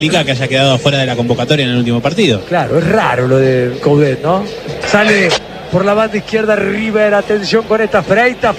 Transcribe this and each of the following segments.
explica que haya quedado fuera de la convocatoria en el último partido. Claro, es raro lo de Coudet, ¿no? Sale por la banda izquierda River, atención con esta Freitas,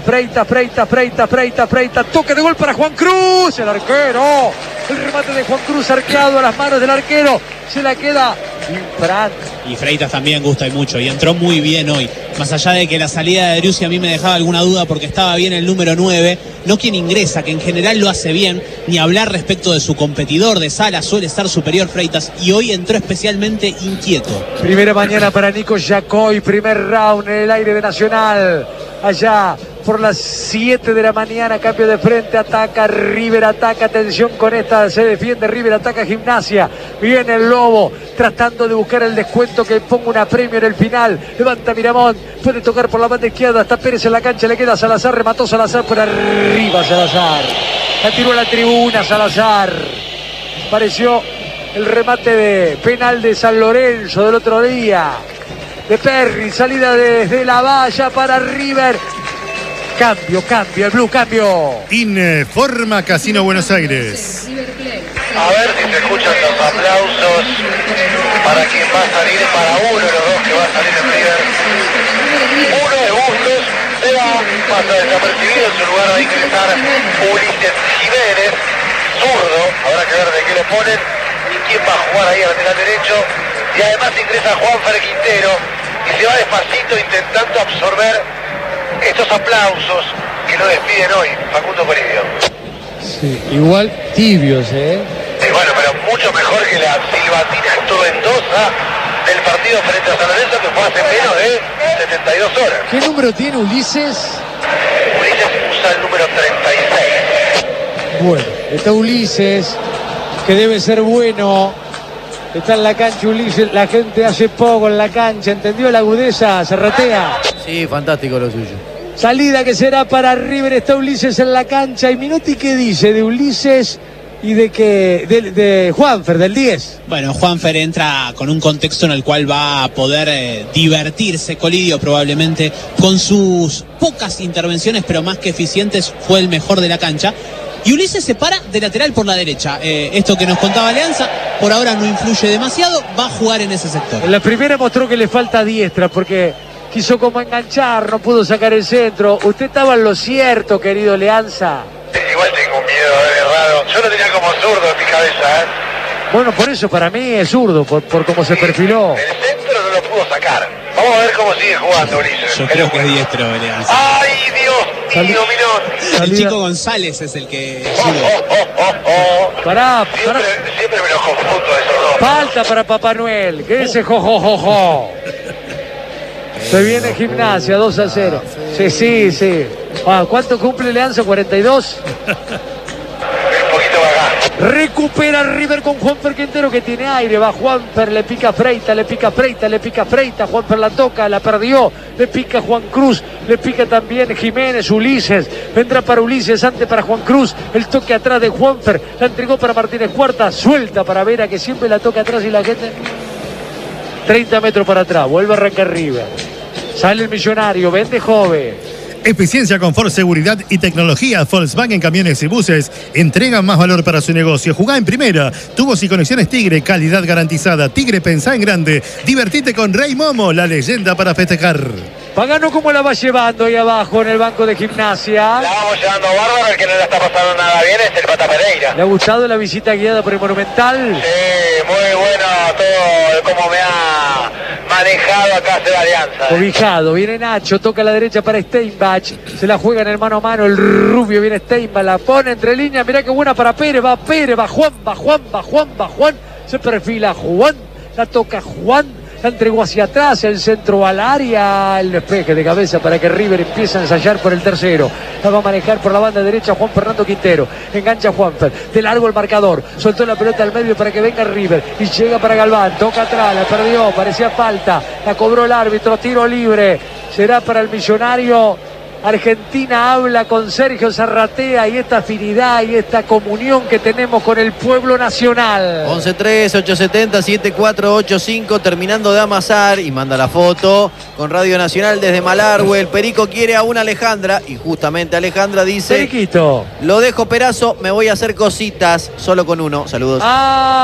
toque de gol para Juan Cruz, el arquero, el remate de Juan Cruz arqueado a las manos del arquero, se la queda Infran. Y Freitas también gusta y mucho, y entró muy bien hoy, más allá de que la salida de Driussi a mí me dejaba alguna duda porque estaba bien el número 9, no quien ingresa, que en general lo hace bien, ni hablar respecto de su competidor de Sala, suele estar superior Freitas, y hoy entró especialmente inquieto. Primera mañana para Nico Yacoy, primer round en el aire de Nacional, allá por las 7 de la mañana, cambio de frente, ataca River, ataca, atención con esta, se defiende River, ataca Gimnasia, viene el Lobo, tratando de buscar el descuento que ponga un apremio en el final, levanta Miramón, puede tocar por la banda izquierda, está Pérez en la cancha, le queda Salazar, remató Salazar por arriba, Salazar, la tiró a la tribuna Salazar, pareció el remate de penal de San Lorenzo del otro día, de Perry, salida desde la valla para River. Cambio, el Blue, cambio. Informa Casino Buenos Aires. A ver si se escuchan los aplausos para quien va a salir, para uno de los dos que va a salir en River. Uno de Bustos se va, pasa desapercibido, en su lugar va a ingresar Ulises Jiménez, zurdo, habrá que ver de qué le ponen y quién va a jugar ahí al lateral derecho. Y además ingresa Juanfer Quintero y se va despacito intentando absorber estos aplausos que lo despiden hoy Facundo Colidio. Sí, igual tibios, Bueno, pero mucho mejor que la silbatina estruendosa del partido frente a San Lorenzo, que fue hace menos de 72 horas. ¿Qué número tiene Ulises? Ulises usa el número 36. Bueno, está Ulises, que debe ser bueno. Está en la cancha Ulises, la gente hace poco en la cancha, ¿entendió la agudeza? Se ratea. Sí, fantástico lo suyo. Salida que será para River, está Ulises en la cancha. ¿Y Minotti qué dice de Ulises y de que de Juanfer, del 10? Bueno, Juanfer entra con un contexto en el cual va a poder divertirse. Colidio probablemente con sus pocas intervenciones, pero más que eficientes, fue el mejor de la cancha. Y Ulises se para de lateral por la derecha. Esto que nos contaba Alianza, por ahora no influye demasiado, va a jugar en ese sector. En la primera mostró que le falta diestra porque quiso como enganchar, no pudo sacar el centro. Usted estaba en lo cierto, querido Leanza. Igual tengo miedo de haber errado. Yo lo tenía como zurdo en mi cabeza, Bueno, por eso para mí es zurdo, por cómo se perfiló. El centro no lo pudo sacar. Vamos a ver cómo sigue jugando Ulises. Yo creo que es diestro, Alianza. ¡Ay, Dios! Minón. El chico González es el que... Pará. Siempre me los confundo esos dos. Falta para Papá Noel, que ese jojojojo. Se viene Gimnasia, 2-0. Sí. ¿Cuánto cumple Leanza? ¿42? Recupera River con Juanfer Quintero, que tiene aire, va Juanfer, le pica Freitas, Juanfer la toca, la perdió, le pica Juan Cruz, le pica también Jiménez, Ulises, vendrá para Ulises, antes para Juan Cruz, el toque atrás de Juanfer, la entregó para Martínez Cuarta, suelta para Vera, que siempre la toca atrás y la gente 30 metros para atrás, vuelve a arrancar River, sale el Millonario, vende Jove. Eficiencia, confort, seguridad y tecnología. Volkswagen Camiones y Buses entregan más valor para su negocio. Jugá en primera. Tubos y conexiones Tigre, calidad garantizada. Tigre, pensá en grande. Divertite con Rey Momo, la leyenda para festejar. Pagano, ¿cómo la va llevando ahí abajo en el banco de Gimnasia? La vamos llevando bárbaro, el que no la está pasando nada bien es el Pata Pereira. ¿Le ha gustado la visita guiada por el Monumental? Sí, muy bueno todo cómo me ha manejado acá de la Alianza. Cobijado, viene Nacho, toca a la derecha para Steinbach, se la juega en el mano a mano, el rubio, viene Steinbach, la pone entre líneas, mirá qué buena para Pérez, va Juan, se perfila Juan, la toca Juan, la entregó hacia atrás, el centro al área, el despeje de cabeza para que River empiece a ensayar por el tercero. La va a manejar por la banda derecha Juan Fernando Quintero. Engancha Juanfer, de largo el marcador. Soltó la pelota al medio para que venga River. Y llega para Galván, toca atrás, la perdió, parecía falta. La cobró el árbitro, tiro libre. Será para el Millonario Argentina habla con Sergio Zarratea y esta afinidad y esta comunión que tenemos con el pueblo nacional. 11-3-870-7485, terminando de amasar y manda la foto con Radio Nacional desde Malargüe. El Perico quiere a una Alejandra y justamente Alejandra dice: Periquito, lo dejo Perazo, me voy a hacer cositas solo con uno. Saludos.